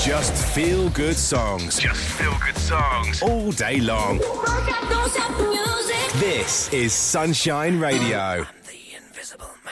Just feel good songs. Just feel good songs. All day long. This is Sunshine Radio. I'm the Invisible Man.